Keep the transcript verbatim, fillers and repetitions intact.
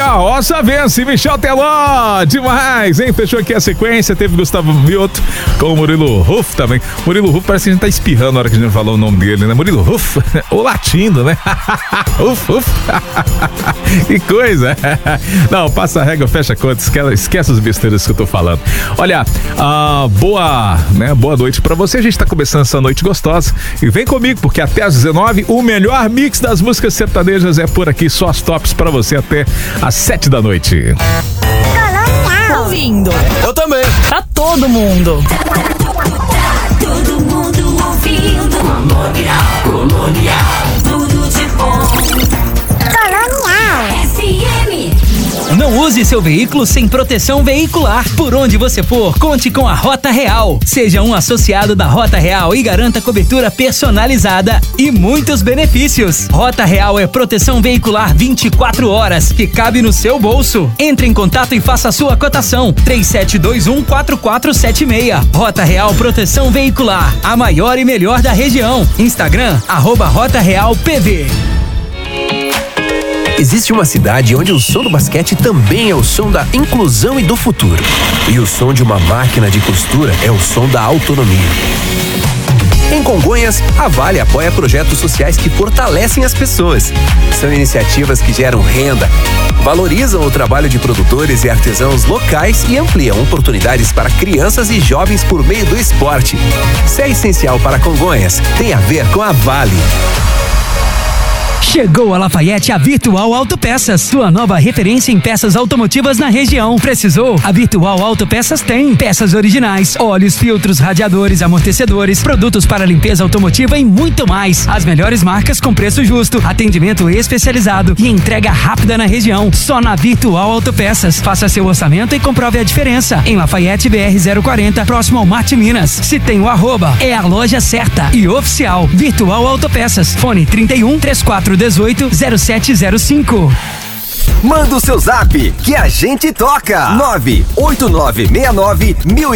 Carroça vence, Michel Teló, demais, hein? Fechou aqui a sequência, teve Gustavo Mioto com o Murilo Huff também. Murilo Huff parece que a gente tá espirrando na hora que a gente falou o nome dele, né? Murilo Huff, o latindo, né? Huff, Huff. Que coisa. Não, passa a régua, fecha a conta, esquece, esquece as besteiras que eu tô falando. Olha, uh, boa, né? Boa noite pra você, a gente tá começando essa noite gostosa e vem comigo, porque até às dezenove, o melhor mix das músicas sertanejas é por aqui, só as tops pra você até às sete da noite. Colonial. Ouvindo. Eu também. Pra todo mundo. Todo mundo ouvindo. Colonial, Colonial. Tudo de bom. Colonial. F M. Não use seu veículo sem proteção veicular. Por onde você for, conte com a Rota Real. Seja um associado da Rota Real e garanta cobertura personalizada e muitos benefícios. Rota Real é proteção veicular vinte e quatro horas, que cabe no seu bolso. Entre em contato e faça a sua cotação. três sete dois um, quatro quatro sete seis. Rota Real Proteção Veicular, a maior e melhor da região. Instagram, arroba Rota Real P V. Existe uma cidade onde o som do basquete também é o som da inclusão e do futuro. E o som de uma máquina de costura é o som da autonomia. Em Congonhas, a Vale apoia projetos sociais que fortalecem as pessoas. São iniciativas que geram renda, valorizam o trabalho de produtores e artesãos locais e ampliam oportunidades para crianças e jovens por meio do esporte. Se é essencial para Congonhas, tem a ver com a Vale. Chegou a Lafayette a Virtual Autopeças, sua nova referência em peças automotivas na região. Precisou? A Virtual Autopeças tem peças originais, óleos, filtros, radiadores, amortecedores, produtos para limpeza automotiva e muito mais. As melhores marcas com preço justo, atendimento especializado e entrega rápida na região. Só na Virtual Autopeças. Faça seu orçamento e comprove a diferença. Em Lafayette B R zero quarenta, próximo ao Marte Minas. Se tem o arroba, é a loja certa e oficial. Virtual Autopeças. Fone trinta e um, trinta e quatro, dezoito, zero sete zero cinco. Manda o seu zap que a gente toca. nove oito nove seis nove mil